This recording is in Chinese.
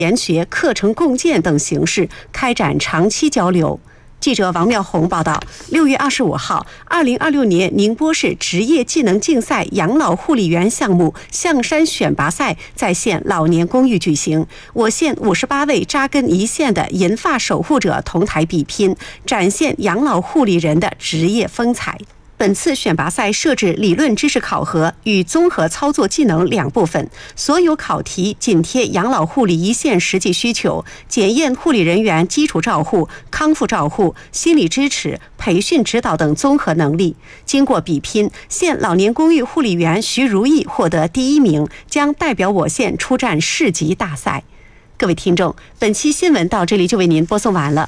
研学、课程共建等形式开展长期交流。记者王妙红报道，6月25号，2026年宁波市职业技能竞赛养老护理员项目象山选拔赛在县老年公寓举行，我县58位扎根一线的银发守护者同台比拼，展现养老护理人的职业风采。本次选拔赛设置理论知识考核与综合操作技能2部分，所有考题紧贴养老护理一线实际需求，检验护理人员基础照护、康复照护、心理支持、培训指导等综合能力。经过比拼，县老年公寓护理员徐如意获得第1名，将代表我县出战市级大赛。各位听众，本期新闻到这里就为您播送完了。